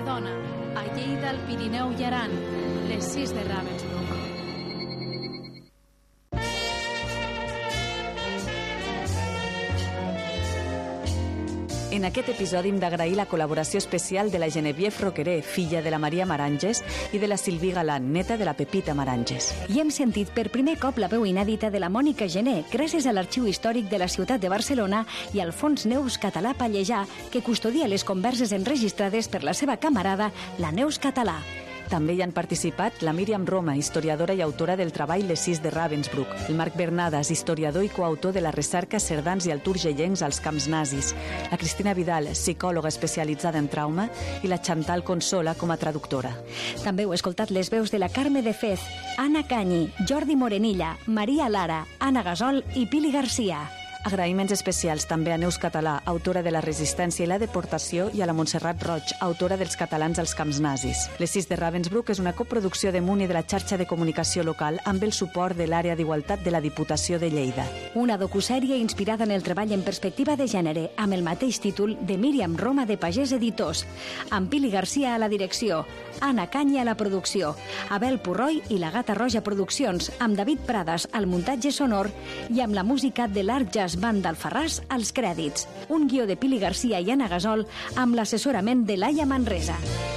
dona, a Lleida, al Pirineu i Aran, les 6 de Ravensbrück. En aquest episodi hem d'agrair la col·laboració especial de la Geneviève Roqueré, filla de la Maria Maranges, i de la Sylvie Galant, neta de la Pepita Maranges. I hem sentit per primer cop la veu inèdita de la Mònica Gené, gràcies a l'Arxiu Històric de la ciutat de Barcelona i al Fons Neus Català Pallejà, que custodia les converses enregistrades per la seva camarada, la Neus Català. També hi han participat la Míriam Roma, historiadora i autora del treball Les 6 de Ravensbrück, el Marc Bernadas, historiador i coautor de la recerca Cerdans i Alturgellencs als camps nazis, la Cristina Vidal, psicòloga especialitzada en trauma, i la Chantal Consola com a traductora. També heu escoltat les veus de la Carme de Fez, Anna Canyi, Jordi Morenilla, Maria Lara, Anna Gasol i Pili Garcia. Agraïments especials també a Neus Català, autora de La resistència i la deportació, i a la Montserrat Roig, autora dels catalans als camps nazis. Les 6 de Ravensbrück és una coproducció de MUN i de la xarxa de comunicació local amb el suport de l'àrea d'igualtat de la Diputació de Lleida. Una docusèrie inspirada en el treball en perspectiva de gènere, amb el mateix títol de Míriam Roma de Pagès Editors, amb Pili Garcia a la direcció, Anna Canyi a la producció, Abel Purroi i la Gata Roja Produccions, amb David Prades al muntatge sonor i amb la música de l'Art Jazz Band d'Alfarràs als crèdits. Un guió de Pili Garcia i Anna Gasol amb l'assessorament de Laia Manresa.